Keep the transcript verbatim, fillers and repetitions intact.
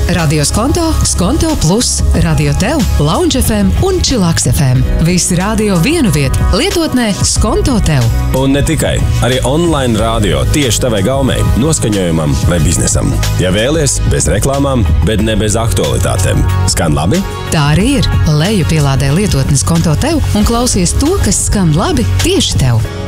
Radio Skonto, Skonto Plus, Radio Tev, Lounge F M un Chillax F M. Visi radio vienu vietu, lietotnē Skonto Tev. Un ne tikai, arī online radio tieši tavai gaumei, noskaņojumam vai biznesam. Ja vēlies, bez reklāmām, bet ne bez aktualitātēm. Skan labi? Tā arī ir. Leju pielādē lietotnes Skonto Tev un klausies to, kas skan labi tieši tev.